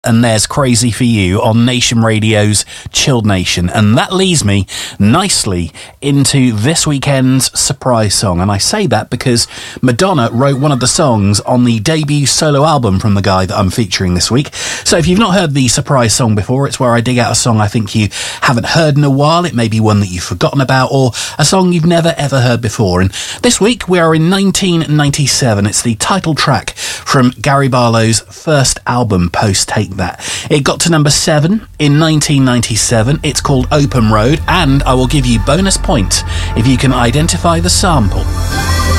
And there's Crazy for You on Nation Radio's Chilled Nation. And that leads me nicely into this weekend's surprise song. And I say that because Madonna wrote one of the songs on the debut solo album from the guy that I'm featuring this week. So if you've not heard the surprise song before, it's where I dig out a song I think you haven't heard in a while. It may be one that you've forgotten about, or a song you've never ever heard before. And this week we are in 1997. It's the title track from Gary Barlow's first album, Post Take That. It got to number 7 in 1997. It's called Open Road, and I will give you bonus points if you can identify the sample.